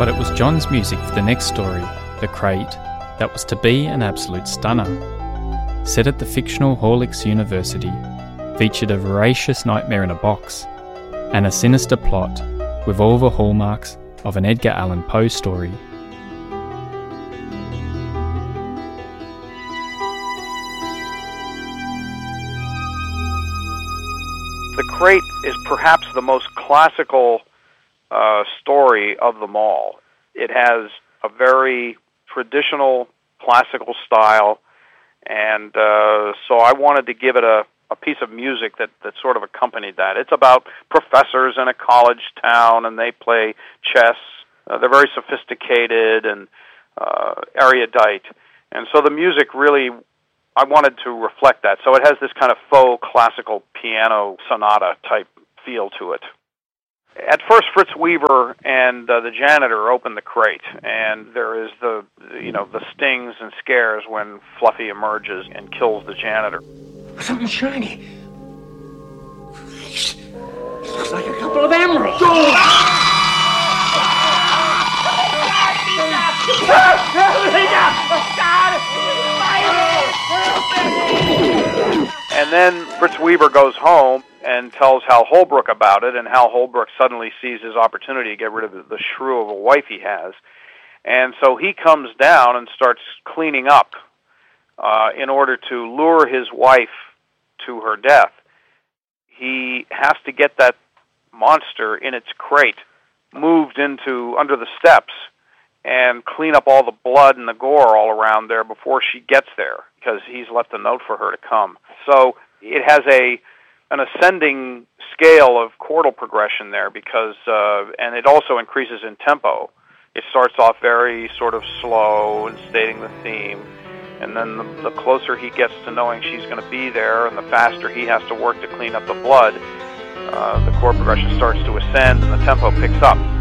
But it was John's music for the next story, The Crate, that was to be an absolute stunner. Set at the fictional Horlicks University, featured a voracious nightmare in a box, and a sinister plot with all the hallmarks of an Edgar Allan Poe story. The Crate is perhaps the most classical story of them all. It has a very traditional classical style, and so I wanted to give it a piece of music that sort of accompanied that. It's about professors in a college town, and they play chess. They're very sophisticated and erudite, and so the music really, I wanted to reflect that. So it has this kind of faux classical piano sonata type feel to it. At first, Fritz Weaver and the janitor open the crate, and there is the stings and scares when Fluffy emerges and kills the janitor. Something shiny. It looks like a couple of emeralds. Oh! And then Fritz Weaver goes home and tells Hal Holbrook about it, and Hal Holbrook suddenly sees his opportunity to get rid of the shrew of a wife he has. And so he comes down and starts cleaning up in order to lure his wife to her death. He has to get that monster in its crate moved into under the steps and clean up all the blood and the gore all around there before she gets there, because he's left a note for her to come. So it has an ascending scale of chordal progression there, because and it also increases in tempo. It starts off very sort of slow and stating the theme, and then the closer he gets to knowing she's going to be there, and the faster he has to work to clean up the blood, the chord progression starts to ascend and the tempo picks up.